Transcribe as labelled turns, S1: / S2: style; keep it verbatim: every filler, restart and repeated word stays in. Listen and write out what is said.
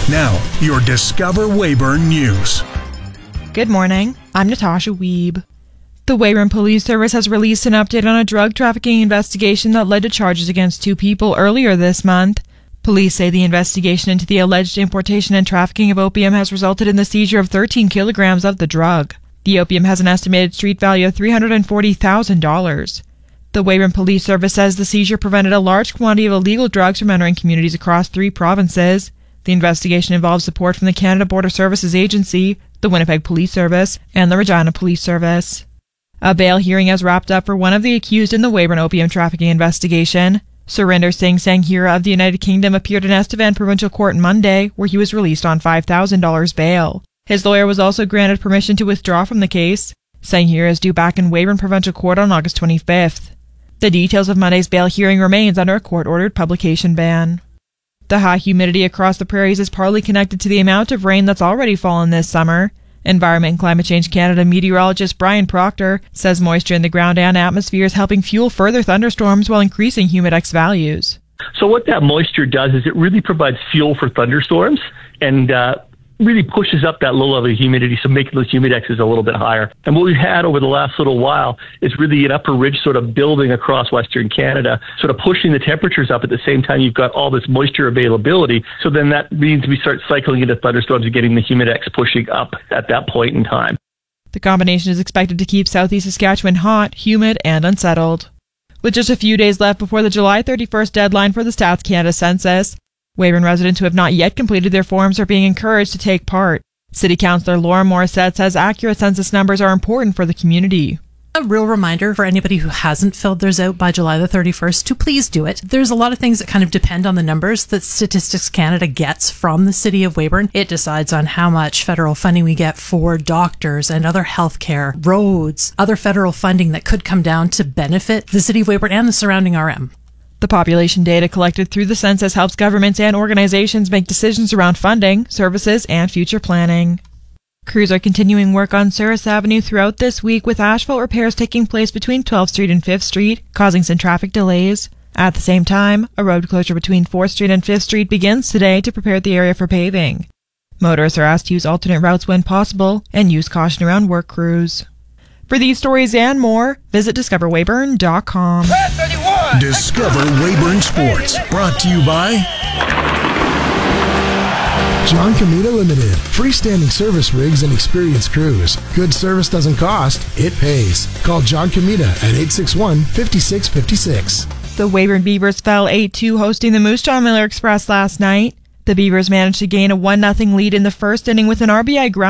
S1: Now, your Discover Weyburn News.
S2: Good morning. I'm Natasha Wiebe. The Weyburn Police Service has released an update on a drug trafficking investigation that led to charges against two people earlier this month. Police say the investigation into the alleged importation and trafficking of opium has resulted in the seizure of thirteen kilograms of the drug. The opium has an estimated street value of three hundred forty thousand dollars. The Weyburn Police Service says the seizure prevented a large quantity of illegal drugs from entering communities across three provinces. The investigation involves support from the Canada Border Services Agency, the Winnipeg Police Service, and the Regina Police Service. A bail hearing has wrapped up for one of the accused in the Weyburn opium trafficking investigation. Surinder Singh Sanghira of the United Kingdom appeared in Estevan Provincial Court Monday, where he was released on five thousand dollars bail. His lawyer was also granted permission to withdraw from the case. Sanghira is due back in Weyburn Provincial Court on August twenty-fifth. The details of Monday's bail hearing remains under a court-ordered publication ban. The high humidity across the prairies is partly connected to the amount of rain that's already fallen this summer. Environment and Climate Change Canada meteorologist Brian Proctor says moisture in the ground and atmosphere is helping fuel further thunderstorms while increasing humidex values.
S3: So what that moisture does is it really provides fuel for thunderstorms and uh, really pushes up that low level of humidity, so making those humidexes a little bit higher. And what we've had over the last little while is really an upper ridge sort of building across Western Canada, sort of pushing the temperatures up at the same time you've got all this moisture availability. So then that means we start cycling into thunderstorms and getting the humidex pushing up at that point in time.
S2: The combination is expected to keep southeast Saskatchewan hot, humid, and unsettled. With just a few days left before the July thirty-first deadline for the Stats Canada census, Weyburn residents who have not yet completed their forms are being encouraged to take part. City Councillor Laura Morissette says accurate census numbers are important for the community.
S4: A real reminder for anybody who hasn't filled theirs out by July the thirty-first to please do it. There's a lot of things that kind of depend on the numbers that Statistics Canada gets from the City of Weyburn. It decides on how much federal funding we get for doctors and other healthcare, roads, other federal funding that could come down to benefit the City of Weyburn and the surrounding R M.
S2: The population data collected through the census helps governments and organizations make decisions around funding, services, and future planning. Crews are continuing work on Souris Avenue throughout this week, with asphalt repairs taking place between twelfth Street and fifth Street, causing some traffic delays. At the same time, a road closure between fourth Street and fifth Street begins today to prepare the area for paving. Motorists are asked to use alternate routes when possible and use caution around work crews. For these stories and more, visit discover weyburn dot com.
S1: Discover Weyburn Sports, brought to you by
S5: John Comita Limited. Freestanding service rigs and experienced crews. Good service doesn't cost, it pays. Call John Comita at eight six one, five six five six.
S2: The Weyburn Beavers fell eight two hosting the Moose Jaw Miller Express last night. The Beavers managed to gain a one nothing lead in the first inning with an R B I ground